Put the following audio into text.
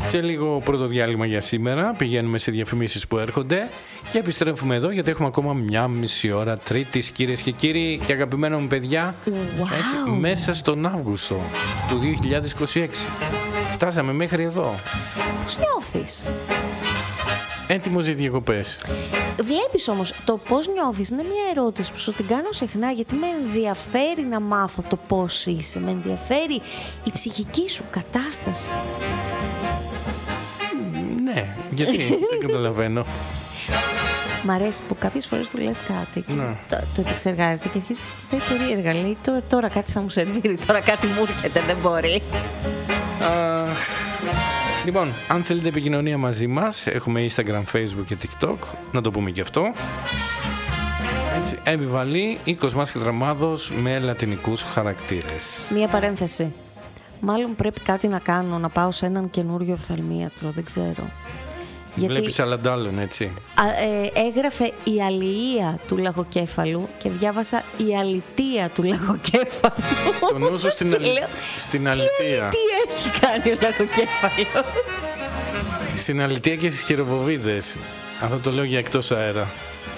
Σε λίγο πρώτο διάλειμμα για σήμερα. Πηγαίνουμε σε διαφημίσεις που έρχονται και επιστρέφουμε εδώ γιατί έχουμε ακόμα μια μισή ώρα Τρίτης, κυρίες και κύριοι και αγαπημένα μου παιδιά. Έτσι, μέσα στον Αύγουστο του 2026. Φτάσαμε μέχρι εδώ. Πώς νιώθεις? Έτοιμος για διακοπές. Βλέπεις όμως, το πώς νιώθεις είναι μια ερώτηση που σου την κάνω συχνά, γιατί με ενδιαφέρει να μάθω το πώς είσαι. Με ενδιαφέρει η ψυχική σου κατάσταση. Ναι, γιατί δεν καταλαβαίνω. Μ' αρέσει που κάποιες φορές του λες κάτι και το επεξεργάζεται και αρχίζεις και κοιτάει περίεργα. Λέει τώρα κάτι θα μου σερβίρει, τώρα κάτι μου έρχεται, δεν μπορεί. Λοιπόν, αν θέλετε επικοινωνία μαζί μας, έχουμε Instagram, Facebook και TikTok, να το πούμε και αυτό. Έτσι, Έμβη 20 μας και Δραμάδος με λατινικούς χαρακτήρες. Μία παρένθεση. Μάλλον πρέπει κάτι να κάνω, να πάω σε έναν καινούριο οφθαλμίατρο, δεν ξέρω. Βλέπεις αλλαντάλλον, έτσι. Έγραφε η αλληλεία του λαγοκέφαλου και διάβασα η αλητεία του λαγοκέφαλου. Το νου σου στην αλητεία. Τι έχει κάνει ο λαγοκέφαλος? Στην αλητεία και στις χειροβοβίδες. Αυτό το λέω για εκτός αέρα.